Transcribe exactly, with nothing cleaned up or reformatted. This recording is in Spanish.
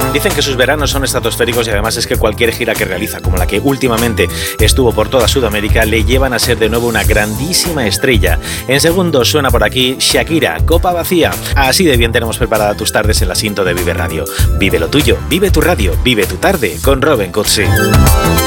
Dicen que sus veranos son estratosféricos y además es que cualquier gira que realiza, como la que últimamente estuvo por toda Sudamérica, le llevan a ser de nuevo una grandísima estrella. En segundo suena por aquí Shakira, Copa Vacía. Así de bien tenemos preparada tus tardes en la Sinto de Vive Radio. Vive lo tuyo, vive tu radio, vive tu tarde con Robin Cutsi.